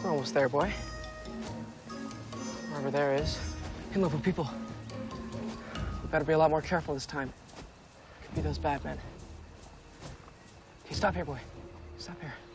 We're almost there, boy. Wherever there is, in love with people. We better be a lot more careful this time. Could be those bad men. Okay, stop here, boy. Stop here.